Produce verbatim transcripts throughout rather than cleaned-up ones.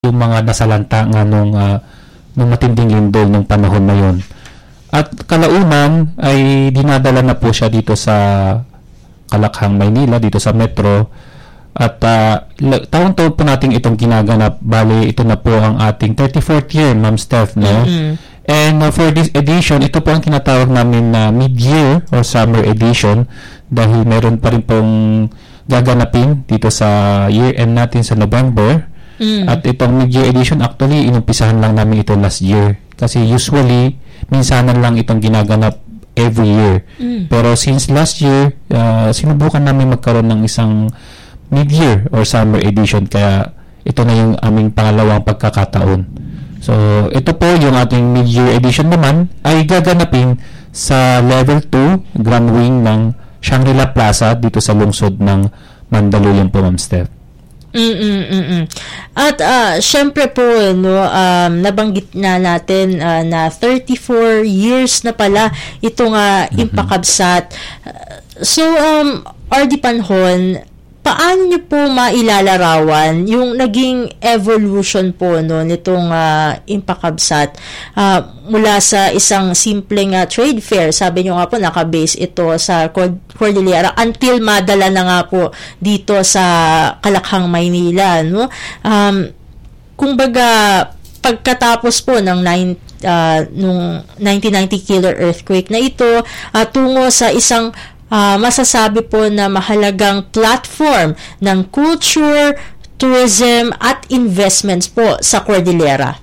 yung mga nasalanta nga nung, uh, nung matinding lindol nung panahon na yun. At kalaunan ay dinadala na po siya dito sa Kalakhang, Maynila, dito sa Metro. At uh, taon-taon po natin itong ginaganap. Bali, ito na po ang ating thirty-fourth year, Ma'am Steph, no? Mm-hmm. And uh, for this edition, ito po ang tinatawag namin na uh, mid-year or summer edition dahil meron pa rin pong gaganapin dito sa year-end natin sa November. Mm. At itong mid-year edition, actually, inumpisahan lang namin ito last year. Kasi usually, minsanan lang itong ginaganap every year. Mm. Pero since last year, uh, sinubukan namin magkaroon ng isang mid-year or summer edition. Kaya ito na yung aming pangalawang pagkakataon. So, ito po yung ating mid-year edition naman ay gaganapin sa Level two Grand Wing ng Shangri-La Plaza dito sa lungsod ng Mandaluyong po, Ma'am Steph. Mm-mm-mm. At uh, syempre po no, um, nabanggit na natin uh, na thirty-four years na pala itong uh, Impakabsat. Uh, so um, R D Panhon, paano niyo po mailalarawan yung naging evolution po no nitong uh, Impakabsat uh, mula sa isang simpleng uh, trade fair, sabi niyo nga po naka-base ito sa Cordillera until madala na nga po dito sa Kalakhang, Maynila, no? Um, kumbaga pagkatapos po ng nine, uh, nung nineteen ninety killer earthquake na ito, uh, tungo sa isang Uh, masasabi po na mahalagang platform ng culture, tourism, at investments po sa Cordillera.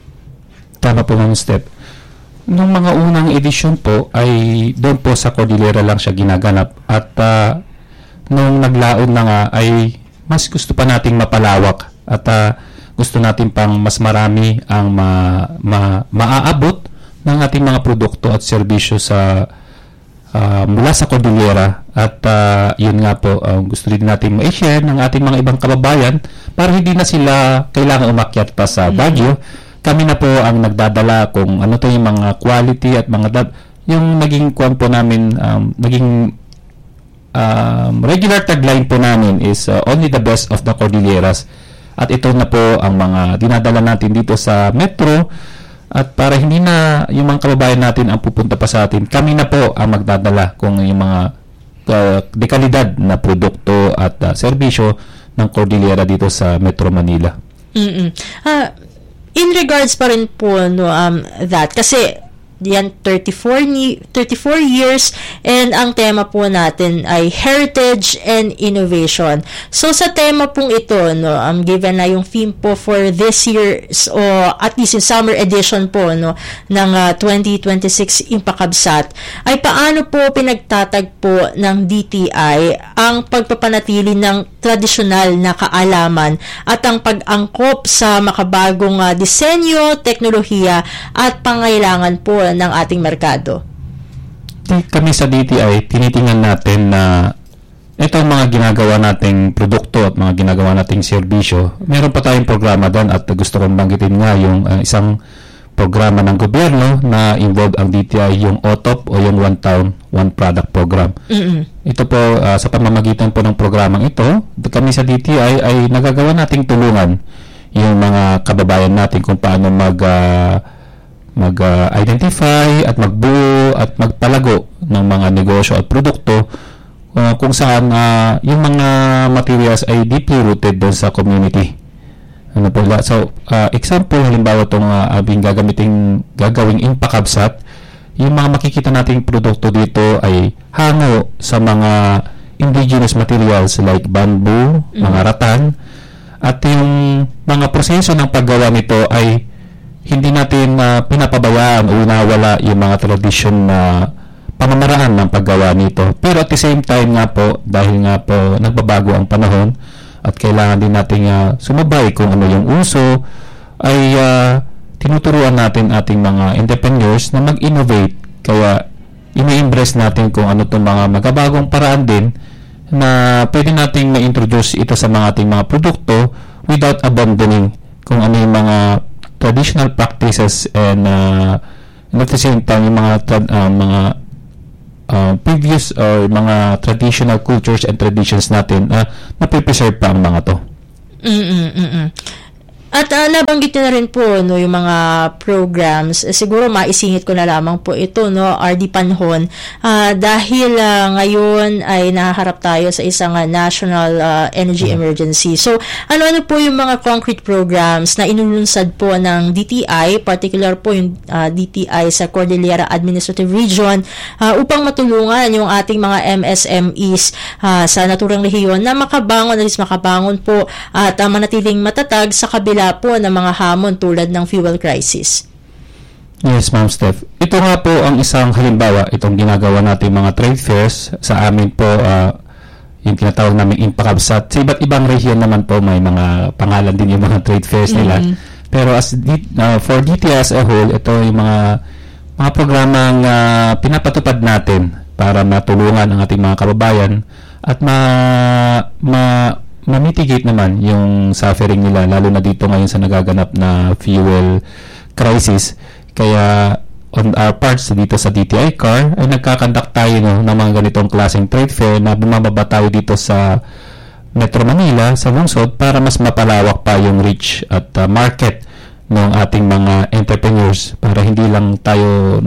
Tama po, Ma'am Steph. Nung mga unang edisyon po ay doon po sa Cordillera lang siya ginaganap. At uh, nung naglaon na nga ay mas gusto pa nating mapalawak at uh, gusto natin pang mas marami ang ma, ma, maaabot ng ating mga produkto at serbisyo sa Uh, mula sa Cordillera. At uh, yun nga po, uh, gusto rin natin ma-share ng ating mga ibang kababayan para hindi na sila kailangan umakyat pa sa Baguio. Kami na po ang nagdadala kung ano to yung mga quality at mga dab- yung naging kuwan po namin, um, naging um, regular tagline po namin is uh, only the best of the Cordilleras. At ito na po ang mga dinadala natin dito sa Metro. At para hindi na yung mga kababayan natin ang pupunta pa sa atin, kami na po ang magdadala kung yung mga uh, dekalidad na produkto at uh, serbisyo ng Cordillera dito sa Metro Manila. Mm-mm. Uh, in regards pa rin po no, um, that, kasi yan thirty-four, thirty-four years and ang tema po natin ay heritage and innovation. So sa tema pong ito no, um, given na yung theme po for this year's o at least in summer edition po no ng uh, twenty twenty-six Impakabsat, ay paano po pinagtatagpo ng D T I ang pagpapanatili ng tradisyonal na kaalaman at ang pag-angkop sa makabagong uh, disenyo, teknolohiya at pangailangan po ng ating merkado? Kami sa D T I, tinitingnan natin na ito ang mga ginagawa nating produkto at mga ginagawa nating serbisyo. Meron pa tayong programa doon at gusto kong banggitin nga yung uh, isang programa ng gobyerno na involved ang D T I, yung O T O P o yung One Town, One Product Program. Mm-hmm. Ito po, uh, sa pamamagitan po ng programang ito, kami sa D T I ay nagagawa nating tulungan yung mga kababayan natin kung paano mag uh, mag-identify uh, at magbuo at magpalago ng mga negosyo at produkto uh, kung saan uh, yung mga materials ay deeply rooted doon sa community. Ano po, so, uh, example, halimbawa itong uh, abing gagamiting, gagawing Impakabsat, yung mga makikita nating produkto dito ay hango sa mga indigenous materials like bamboo, mm-hmm. mga rattan, at yung mga proseso ng paggawa nito ay hindi natin uh, pinapabayaan o nawala yung mga tradisyon na pamamaraan ng paggawa nito. Pero at the same time nga po, dahil nga po nagbabago ang panahon at kailangan din natin uh, sumabay kung ano yung uso, ay uh, tinuturuan natin ating mga entrepreneurs na mag-innovate. Kaya ini-embrace natin kung ano itong mga magabagong paraan din na pwede nating ma-introduce ito sa mga ating mga produkto without abandoning kung ano yung mga traditional practices and uh, at the same time yung mga tra- uh, mga uh, previous or mga traditional cultures and traditions natin uh, na preserve pa ang mga to. Mm-mm-mm. At uh, nabanggit nyo na rin po no, yung mga programs. Eh, siguro maisingit ko na lamang po ito, no, R D Panhon, uh, dahil uh, ngayon ay nahaharap tayo sa isang uh, national uh, energy emergency. So, ano-ano po yung mga concrete programs na inulunsad po ng D T I, particular po yung uh, D T I sa Cordillera Administrative Region, uh, upang matulungan yung ating mga M S M Es uh, sa naturang rehiyon na makabangon, at least makabangon po at uh, manatiling matatag sa kabila po ng mga hamon tulad ng fuel crisis. Yes, Ma'am Steph. Ito nga po ang isang halimbawa, itong ginagawa natin mga trade fairs. Sa amin po, uh, yung tinatawag namin Impakabsat. Sa iba't ibang region naman po, may mga pangalan din yung mga trade fairs nila. Mm-hmm. Pero as uh, for D T I as a whole, ito yung mga mga programang uh, pinapatupad natin para matulungan ang ating mga kababayan at ma, ma ma-mitigate naman yung suffering nila, lalo na dito ngayon sa nagaganap na fuel crisis. Kaya on our parts dito sa D T I C A R ay nagkakandak tayo no, ng mga ganitong klaseng trade fair na bumababa tayo dito sa Metro Manila, sa lungsod, para mas mapalawak pa yung reach at uh, market ng ating mga entrepreneurs, para hindi lang tayo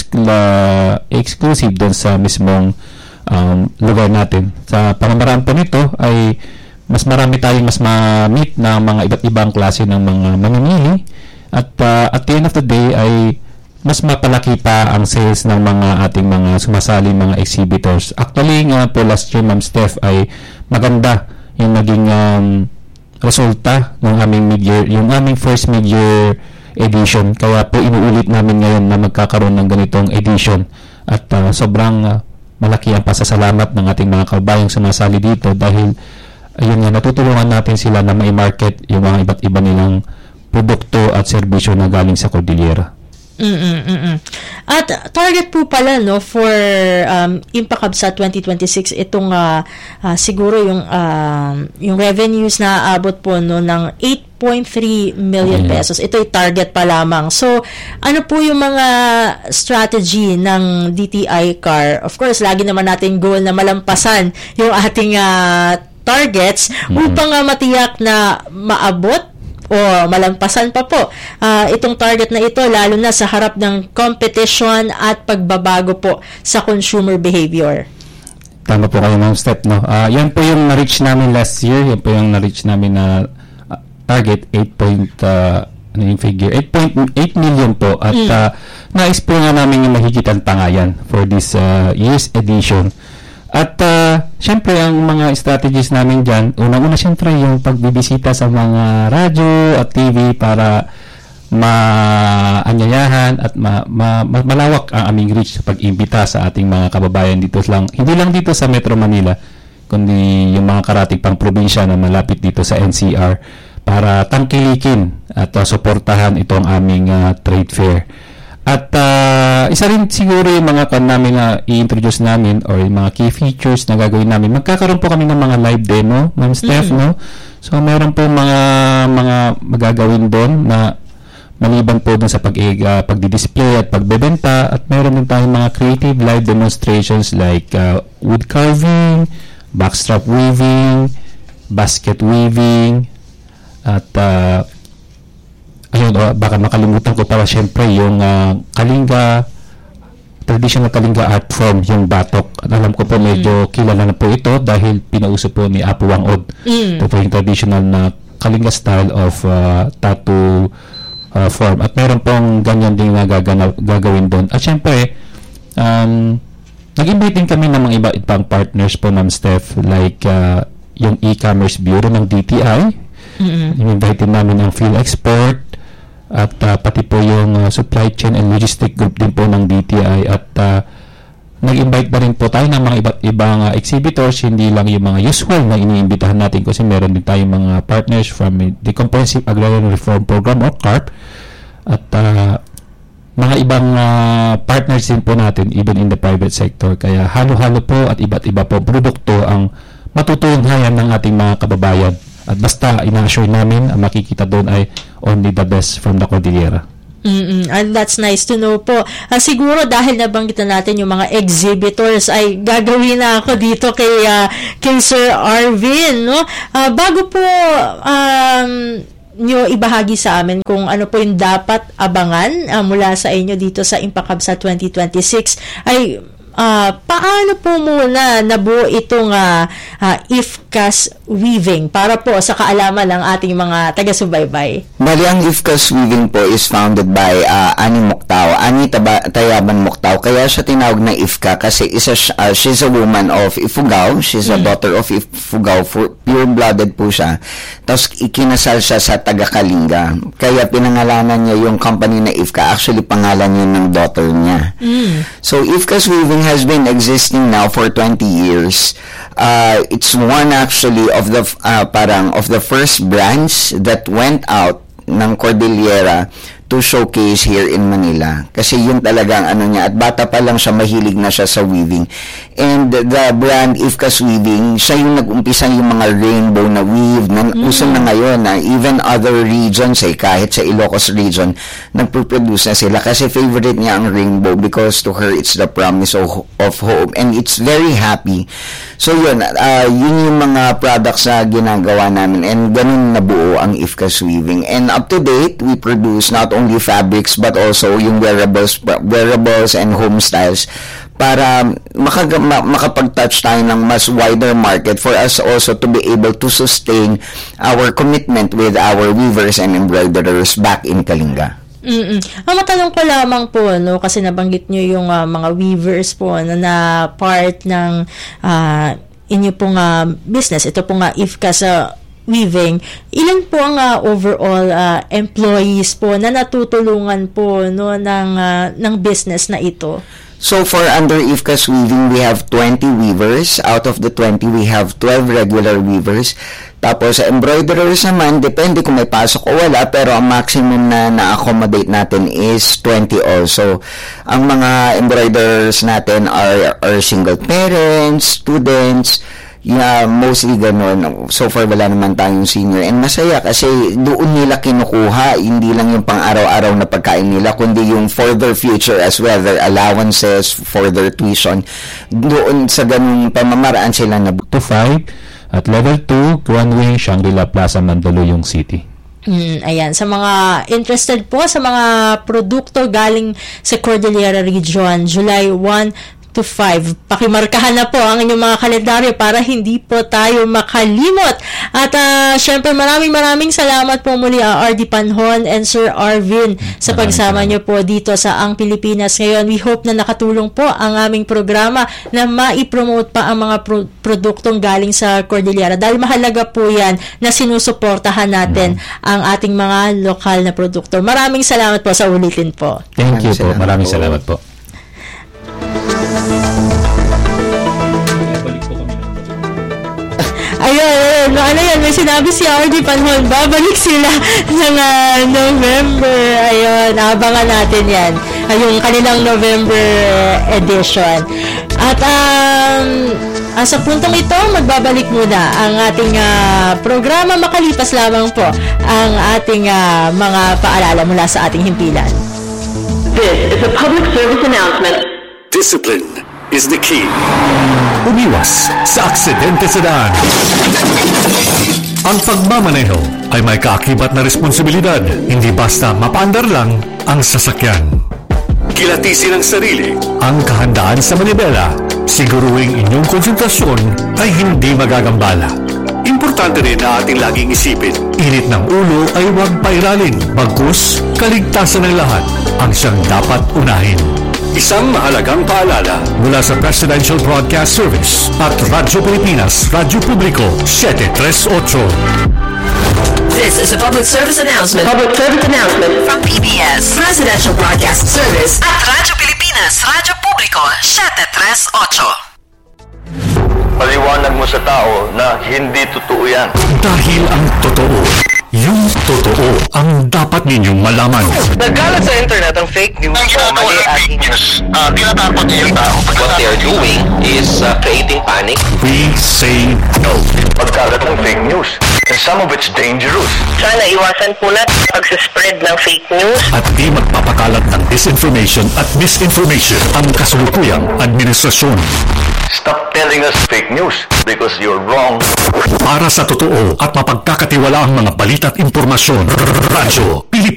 na-exclusive doon sa mismong um, lugar natin. Sa pamamaraan po nito ay mas marami tayong mas ma-meet ng mga iba't ibang klase ng mga mamimili, at uh, at the end of the day ay mas mapalaki pa ang sales ng mga ating mga sumasali mga exhibitors. Actually nga po last year, Ma'am Steph, ay maganda yung naging um, resulta ng aming mid-year, yung aming first mid-year edition. Kaya po inuulit namin ngayon na magkakaroon ng ganitong edition, at uh, sobrang uh, malaki ang pasasalamat ng ating mga kabayang sumasali dito, dahil ayun nga, natutulungan natin sila na mai-market yung mga iba't iba nilang produkto at serbisyo na galing sa Cordillera. Mm-mm-mm. At target po pala no for um, Impakabsat twenty twenty-six itong uh, uh, siguro yung uh, yung revenues na aabot po no ng eight point three million pesos. Ito ay target pa lamang. So, ano po yung mga strategy ng D T I C A R? Of course, lagi naman natin goal na malampasan yung ating uh, targets mm-hmm. upang uh, matiyak na maabot o malampasan pa po uh, itong target na ito, lalo na sa harap ng competition at pagbabago po sa consumer behavior. Tama po kayo, Ma'am Steph, no? Uh, yan po yung na-reach namin last year. Yan po yung na-reach namin na uh, target, eight point, uh, ano yung figure? eight point eight million po. At mm. uh, nais po nga namin yung mahigitan pa nga yan for this uh, year's edition. At uh, syempre ang mga strategies namin dyan, unang-una syempre yung pagbibisita sa mga radyo at T V para maanyayahan at ma, ma, ma, malawak ang aming reach sa pag-imbita sa ating mga kababayan dito lang, hindi lang dito sa Metro Manila, kundi yung mga karatig pang probinsya na malapit dito sa N C R, para tangkilikin at uh, suportahan itong aming uh, trade fair. At uh, isa rin siguro yung mga kan namin na i-introduce namin, or yung mga key features na gagawin namin. Magkakaroon po kami ng mga live demo, Ma'am Steph, mm-hmm. no? So, meron po mga mga magagawin doon na maliban po doon sa pag, uh, pagdi-display at pagbebenta, at meron din tayong mga creative live demonstrations like uh, wood carving, backstrap weaving, basket weaving, at uh, ayun, oh, baka makalimutan ko para syempre yung uh, Kalinga, traditional Kalinga art form, yung batok. At alam ko po medyo mm. kilala na po ito dahil pinauso po ni Apo Wangod. Mm. Ito po yung traditional na Kalinga style of uh, tattoo uh, form. At meron pong ganyan din na gagana- gagawin doon. At syempre, um, nag-invite din kami ng mga iba ibang partners po, Ma'am Steph, like uh, yung e-commerce bureau ng D T I. Mm-hmm. In-invite din namin ang Phil Export, at uh, pati po yung uh, supply chain and logistic group din po ng D T I, at uh, nag-invite na rin po tayo ng mga iba't ibang uh, exhibitors, hindi lang yung mga usual na iniimbitahan natin, kasi meron din tayong mga partners from the Comprehensive Agrarian Reform Program o C A R P, at uh, mga ibang uh, partners din po natin even in the private sector. Kaya halo-halo po at iba't iba po produkto ang matutunghayan ng ating mga kababayan. At basta ina-assure namin, ang makikita doon ay only the best from the Cordillera. Mm-mm. And that's nice to know po. Uh, siguro dahil nabanggit na natin yung mga exhibitors, ay gagawin na ako dito kay, uh, kay Sir Arvin. No? Uh, bago po um, nyo ibahagi sa amin kung ano po yung dapat abangan uh, mula sa inyo dito sa Impakabsat twenty twenty-six, ay uh, paano po muna nabuo itong uh, uh, IFCAS Weaving para po sa kaalaman ng ating mga taga-subaybay? Bali, ang IFCAS Weaving po is founded by uh, Ani Moctao, Ani Taba- Tayaban Moctao. Kaya siya tinawag na IFCA kasi isa, uh, she's a woman of Ifugao. She's a mm. daughter of Ifugao. Pure-blooded po siya. Tapos ikinasal siya sa taga-Kalinga. Kaya pinangalanan niya yung company na IFCA. Actually, pangalan yun ng daughter niya. Mm. So, IFCAS Weaving has been existing now for twenty years. Uh, it's one actually of the uh, parang of the first brands that went out ng Cordillera to showcase here in Manila. Kasi yun talagang ano niya, at bata pa lang siya, mahilig na siya sa weaving. And the brand IFCAS Weaving, siya yung nag-umpisa yung mga rainbow na weave na mm. uso na ngayon na even other regions, eh, kahit sa Ilocos region, nagpo-produce na sila kasi favorite niya ang rainbow because to her it's the promise of, of hope, and it's very happy. So yun, uh, yun yung mga products na ginagawa namin, and ganun nabuo ang IFCAS Weaving. And up to date, we produce not only fabrics but also yung wearables wearables and home styles para makag- makapag-touch tayo ng mas wider market for us also to be able to sustain our commitment with our weavers and embroiderers back in Kalinga. Mm-mm. Ang matanong ko lamang po, no, kasi nabanggit nyo yung uh, mga weavers po na, na part ng uh, inyo pong uh, business. Ito pong uh, IFCAS uh, Weaving. Ilan po ang uh, overall uh, employees po na natutulungan po no ng uh, ng business na ito? So for under IFCAS Weaving, we have twenty weavers. Out of the twenty, we have twelve regular weavers. Tapos sa embroiderers naman, depende kung may pasok o wala, pero ang maximum na na-accommodate natin is twenty also. Ang mga embroiderers natin are, are single parents, students. Yeah, mostly ganun. So far, wala naman tayong senior. And masaya kasi doon nila kinukuha, hindi lang yung pang-araw-araw na pagkain nila, kundi yung for their future as well, their allowances, for their tuition. Doon sa ganung pamamaraan sila na to five at level two, One-Wing, Shangri-La Plaza, Mandaluyong City. Mm, ayan, sa mga interested po sa mga produkto galing sa Cordillera Region, July first to five. Pakimarkahan na po ang inyong mga kalendaryo para hindi po tayo makalimot. At uh, syempre maraming maraming salamat po muli uh, R D Panhon and Sir Arvin sa pagsama nyo po dito sa Ang Pilipinas Ngayon. We hope na nakatulong po ang aming programa na maipromote pa ang mga pro- produktong galing sa Cordillera dahil mahalaga po yan na sinusuportahan natin mm-hmm. ang ating mga lokal na produkto. Maraming salamat po sa ulitin po. Thank you po. Maraming salamat po. Ayun, ano yan, may sinabi si R D Panhon, babalik sila ng uh, November. Ayun, abangan natin yan. Ayun, kanilang November edition. At um, uh, sa puntong ito, magbabalik muna ang ating uh, programa. Makalipas lamang po ang ating uh, mga paalala mula sa ating himpilan. This is a public service announcement. Discipline is the key. Umiwas sa aksidente sa daan. Ang pagmamaneho ay may kaakibat na responsibilidad, hindi basta mapaandar lang ang sasakyan. Kilatisin ang sarili, ang kahandaan sa manibela, siguruing inyong konsentrasyon ay hindi magagambala. Importante rin na ating laging isipin, init ng ulo ay huwag pairalin, bagkus kaligtasan ng lahat ang siyang dapat unahin. Isang mahalagang paalala mula sa Presidential Broadcast Service at Radyo Pilipinas, Radyo Publiko, seven thirty-eight. This is a public service announcement. Public service announcement from P B S Presidential Broadcast Service at Radyo Pilipinas, Radyo Publiko, seven thirty-eight. Paliwanag mo sa tao na hindi totoo yan. Dahil ang totoo, yung totoo ang dapat ninyong malaman. Nagkalat sa internet ang fake news. Ang ginagawa ng fake news, uh, tinatakot niya yung tao. What they are doing is uh, creating panic. We say no. Pagkalat ng fake news, and some of it's dangerous. Sana iwasan po natin pag-spread ng fake news. At di magpapakalat ng disinformation at misinformation ang kasulukuyang administrasyon. Stop telling us fake news because you're wrong. Para sa totoo at mapagkakatiwalaang mga balita at impormasyon, Radyo Pilipinas.